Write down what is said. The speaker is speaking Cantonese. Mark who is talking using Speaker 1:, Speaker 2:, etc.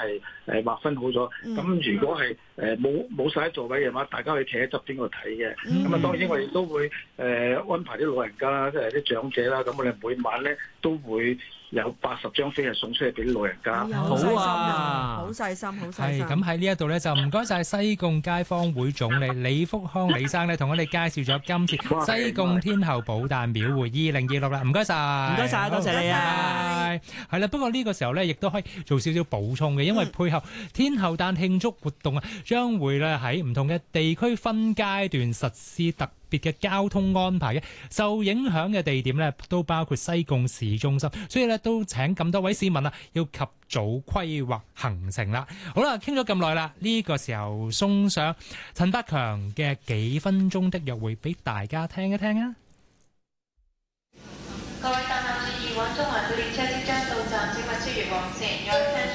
Speaker 1: 係劃分好咗。咁如果係冇晒座位嘅話，大家可以企喺側邊嗰度睇嘅。咁啊，當然我哋都會安排啲老人家啦，即係啲長者啦。咁我哋每晚咧都會有80張飛係送出去俾啲老人家。
Speaker 2: 好啊，好細心，好細心。
Speaker 3: 係咁喺呢一度咧，就唔該晒西貢街坊會總理李福康李生咧，同我哋介紹咗今次西貢天后寶誕廟會2026啦。唔該晒，
Speaker 2: 唔該晒，多謝你啊。
Speaker 3: 係啦，不過呢個時候咧，亦都可以做少少補充嘅，因為配合天后誕慶祝活動啊，將會咧喺唔同嘅地區分階段實施特別嘅交通安排嘅。受影響嘅地點咧，都包括西貢市中心，所以咧都請咁多位市民啊，要及早規劃行程啦。好啦，傾咗咁耐啦，呢個時候送上陳百強嘅幾分鐘的約會俾大家聽一聽啊！
Speaker 4: 各位乘客注意，往中環到列車